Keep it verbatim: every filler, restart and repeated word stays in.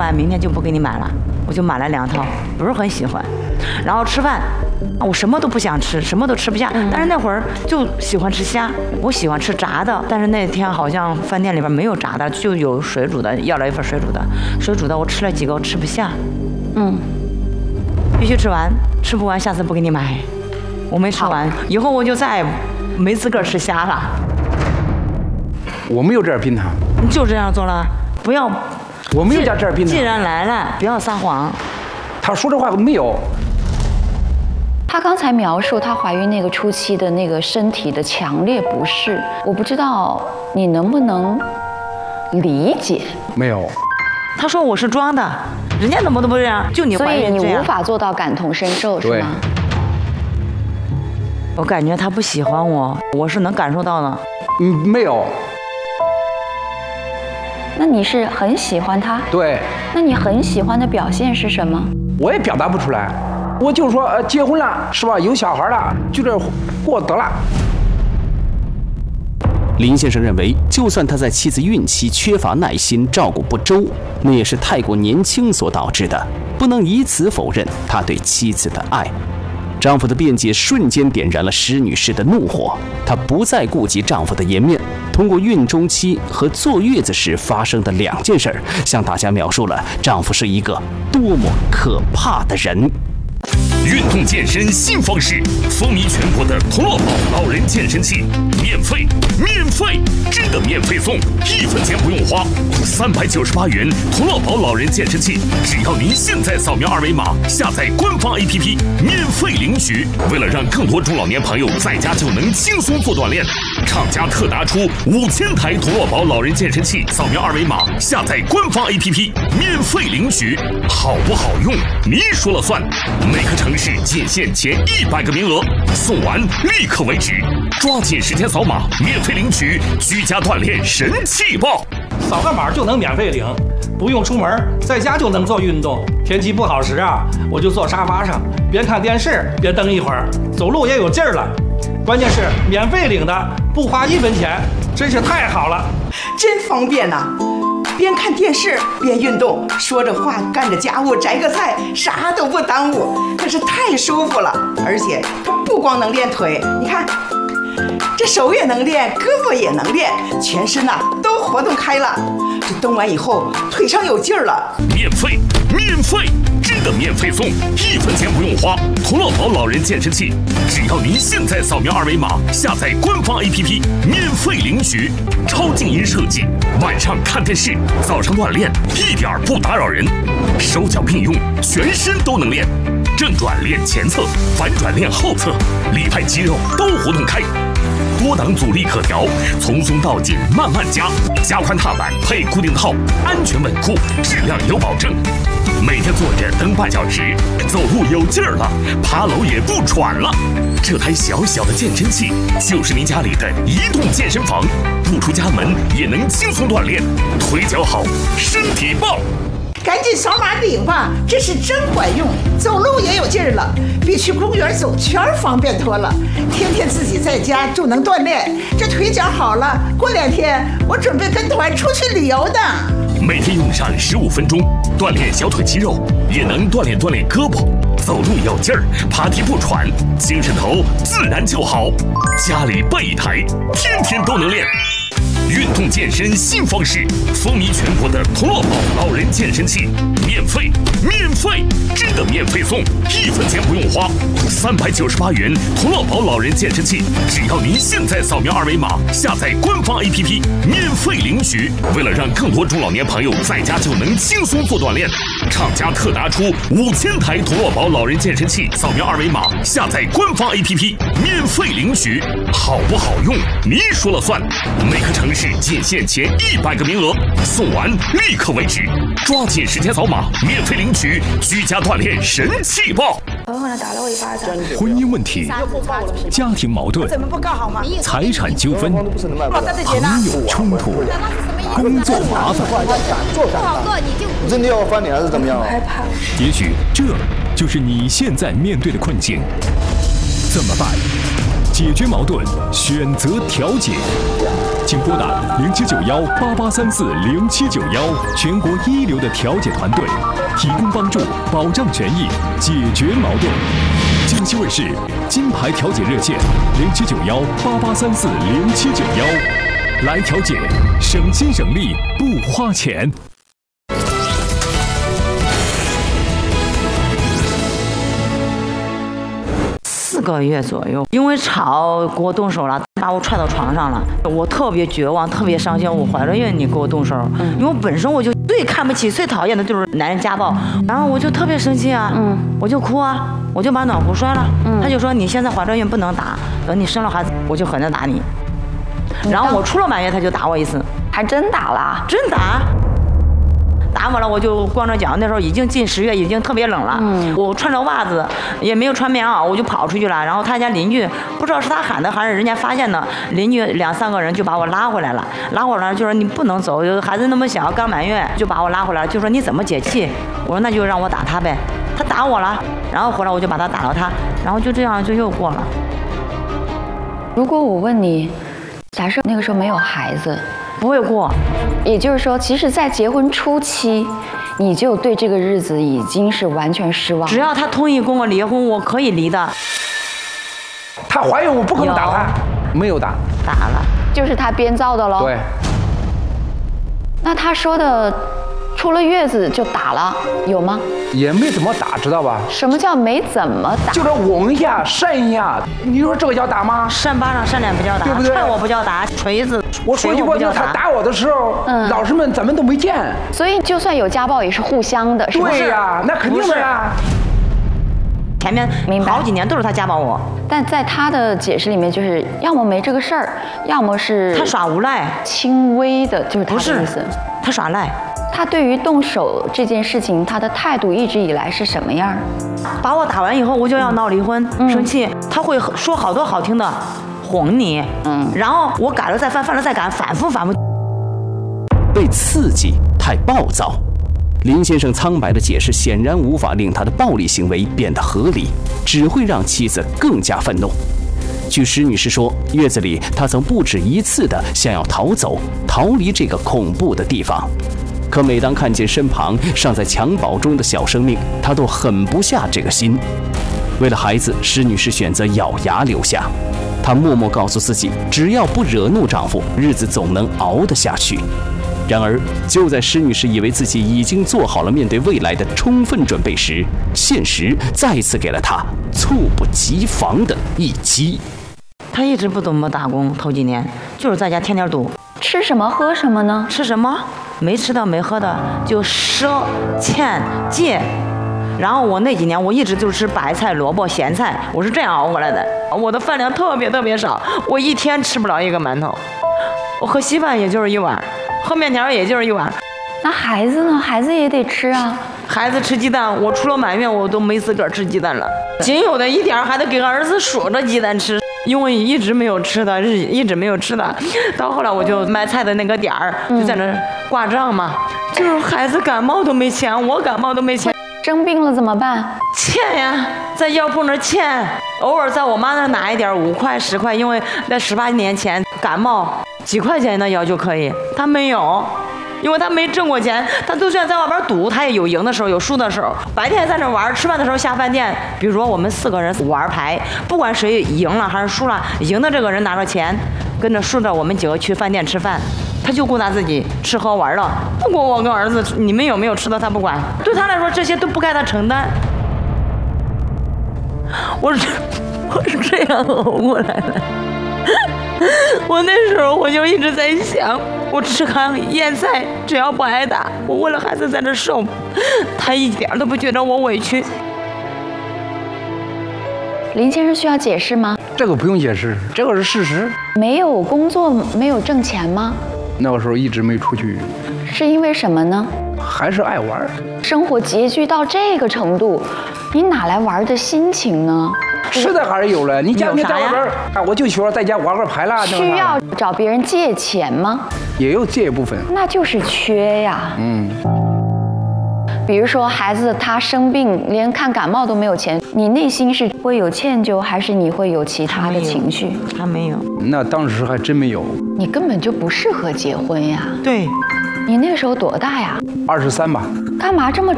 完明天就不给你买了，我就买了两套，不是很喜欢。然后吃饭，我什么都不想吃，什么都吃不下，但是那会儿就喜欢吃虾，我喜欢吃炸的，但是那天好像饭店里边没有炸的，就有水煮的，要了一份水煮的，水煮的我吃了几个，我吃不下，嗯，必须吃完，吃不完下次不给你买。我没吃完，以后我就再也没资格吃虾了。 我没有这样逼他， 你就这样做了，不要。 我没有叫这样逼他。 既然来了，不要撒谎。 他说这话没有。 她刚才描述她怀孕那个初期的那个身体的强烈不适，我不知道你能不能理解？ 没有。 他说我是装的，人家怎么都不这样，就你怀孕这样。 所以你无法做到感同身受，是吗？ 我感觉他不喜欢我，我是能感受到的。 嗯，没有。 那你是很喜欢他？ 对。 那你很喜欢的表现是什么？ 我也表达不出来，我就说呃结婚了是吧？有小孩了，就这过得了。 林先生认为，就算他在妻子孕期缺乏耐心、照顾不周，那也是太过年轻所导致的，不能以此否认他对妻子的爱。丈夫的辩解瞬间点燃了施女士的怒火，她不再顾及丈夫的颜面，通过孕中期和坐月子时发生的两件事，向大家描述了丈夫是一个多么可怕的人。 运动健身新方式，风靡全国的同乐宝老人健身器，免费，免费，真的免费送，一分钱不用花，三百九十八元同乐宝老人健身器，只要您现在扫描二维码，下载官方 A P P， 免费领取。为了让更多中老年朋友在家就能轻松做锻炼，厂家特拿出五千台同乐宝老人健身器，扫描二维码，下载官方 A P P， 免费领取。好不好用，您说了算。每个城市仅限前一百个名额，送完立刻为止，抓紧时间扫码，免费领取，居家锻炼神器爆！ 扫个码就能免费领，不用出门，在家就能做运动。天气不好时啊，我就坐沙发上，边看电视边蹬一会儿，走路也有劲儿了。关键是免费领的，不花一分钱，真是太好了， 真方便呐、啊！边看电视边运动，说着话干着家务，摘个菜，啥都不耽误，可是太舒服了。而且它不光能练腿，你看这手也能练，胳膊也能练，全身呐、啊、都活动开了。这动完以后腿上有劲儿了。 免费，免费，真的免费送，一分钱不用花。同乐宝老人健身器，只要您现在扫描二维码，下载官方 A P P， 免费领取。超静音设计，晚上看电视，早上锻炼，一点不打扰人。手脚并用，全身都能练。正转练前侧，反转练后侧，里派肌肉都活动开。多档阻力可调，从松到紧慢慢加，加宽踏板配固定套，安全稳固，质量有保证。每天坐着蹬半小时，走路有劲儿了，爬楼也不喘了。这台小小的健身器就是您家里的移动健身房，不出家门也能轻松锻炼，腿脚好，身体棒。 赶紧扫码领吧，这是真管用，走路也有劲儿了，比去公园走圈方便多了。天天自己在家就能锻炼，这腿脚好了，过两天我准备跟团出去旅游的。 每天用上十五分钟，锻炼小腿肌肉，也能锻炼锻炼胳膊，走路有劲儿，爬梯不喘，精神头自然就好。家里备一台，天天都能练。运动健身新方式，风靡全国的同乐宝老人健身器，免费，免费，真的免费送，一分钱不用花，三百九十八元同乐宝老人健身器，只要您现在扫描二维码，下载官方 A P P， 免费领取。为了让更多中老年朋友在家就能轻松做锻炼，厂家特拿出五千台同乐宝老人健身器，扫描二维码，下载官方 A P P， 免费领取。好不好用，您说了算。每个城市仅限前一百个名额，送完立刻为止，抓紧时间扫码，免费领取，居家锻炼神器爆！ 婚姻问题、家庭矛盾、财产纠纷、朋友冲突、工作麻烦， 真的要翻脸还是怎么样？ 也许这就是你现在面对的困境，怎么办？解决矛盾，选择调解。 请拨打零七九幺八八三四零七九幺，全国一流的调解团队，提供帮助，保障权益，解决矛盾。江西卫视金牌调解热线零七九幺八八三四零七九幺，来调解，省心省力不花钱。 四个月左右，因为吵给我动手了，把我踹到床上了，我特别绝望，特别伤心。我怀着孕，你给我动手，嗯、因为我本身我就最看不起、最讨厌的就是男人家暴，然后我就特别生气啊，嗯，我就哭啊，我就把暖壶摔了。嗯、他就说你现在怀着孕不能打，等你生了孩子我就狠着打你。然后我出了满月他就打我一次， 还真打了， 真打。打我了，我就光着脚。那时候已经进十月，已经特别冷了。嗯，我穿着袜子，也没有穿棉袄，我就跑出去了。然后他家邻居不知道是他喊的还是人家发现的，邻居两三个人就把我拉回来了。拉回来就说你不能走，孩子那么小，刚满月，就把我拉回来了，就说你怎么解气？我说那就让我打他呗。他打我了，然后回来我就把他打了他，然后就这样就又过了。 如果我问你，假设那个时候没有孩子， 不会过， 也就是说，其实，在结婚初期，你就对这个日子已经是完全失望。 只要他同意跟我离婚，我可以离的。 她怀孕，我不可能打她，没有打， 打了， 就是他编造的喽。 对。 那他说的，出了月子就打了，有吗？ 也没怎么打，知道吧？ 什么叫没怎么打？ 就是吻一下、扇一下，你说这个叫打吗？ 扇巴掌、扇脸不叫打， 对不对？ 踹我不叫打，锤子。 我说句话，就是他打我的时候，嗯，老师们咱们都没见。 所以就算有家暴，也是互相的，是不是？ 对呀，那肯定的呀。 前面好几年都是他家暴我， 但在他的解释里面，就是要么没这个事儿，要么是他耍无赖， 轻微的，就是他的意思。 他耍赖。 他对于动手这件事情，他的态度一直以来是什么样？ 把我打完以后，我就要闹离婚，嗯、生气，他会说好多好听的，哄你，嗯，然后我改了再犯，犯了再改，反复反复。 被刺激太暴躁，林先生苍白的解释显然无法令他的暴力行为变得合理，只会让妻子更加愤怒。据施女士说，月子里她曾不止一次的想要逃走，逃离这个恐怖的地方。可每当看见身旁尚在襁褓中的小生命，她都狠不下这个心。为了孩子，施女士选择咬牙留下。她默默告诉自己，只要不惹怒丈夫，日子总能熬得下去。然而，就在施女士以为自己已经做好了面对未来的充分准备时，现实再次给了她猝不及防的一击。 她一直不怎么打工，头几年就是在家天天赌， 吃什么喝什么呢？ 吃什么？没吃的没喝的就赊欠借，然后我那几年我一直就吃白菜萝卜咸菜，我是这样熬过来的。我的饭量特别特别少，我一天吃不了一个馒头，我喝稀饭也就是一碗，喝面条也就是一碗。 那孩子呢？孩子也得吃啊。 孩子吃鸡蛋，我出了满月我都没自个儿吃鸡蛋了，仅有的一点还得给儿子数着鸡蛋吃。因为一直没有吃的，日一直没有吃的，到后来我就卖菜的那个点儿就在那挂账嘛，就是孩子感冒都没钱，我感冒都没钱， 生病了怎么办？ 欠呀，在药铺那欠，偶尔在我妈那拿一点，五块十块，因为在十八年前感冒几块钱的药就可以，他没有。因为他没挣过钱，他就算在外边赌，他也有赢的时候，有输的时候。白天在那玩，吃饭的时候下饭店。比如说我们四个人玩牌，不管谁赢了还是输了，赢的这个人拿着钱，跟着输的我们几个去饭店吃饭，他就顾他自己吃喝玩乐，不管我跟儿子你们有没有吃的他不管，对他来说这些都不该他承担。我是我是这样熬过来的。我那时候我就一直在想，我吃糠咽菜，只要不挨打，我为了孩子在这受，他一点都不觉得我委屈。 林先生需要解释吗？ 这个不用解释，这个是事实。 没有工作，没有挣钱吗？ 那个时候一直没出去。 是因为什么呢？ 还是爱玩。 生活拮据到这个程度，你哪来玩的心情呢？ 是的，还是有了。你家里在外边，啊，我就喜欢在家玩个牌啦。 需要找别人借钱吗？ 也有借一部分。 那就是缺呀。 嗯。 比如说孩子他生病，连看感冒都没有钱，你内心是会有歉疚，还是你会有其他的情绪？ 他没有。 那当时还真没有。 你根本就不适合结婚呀。 对， 你那个时候多大呀？ 二十三吧。 干嘛这么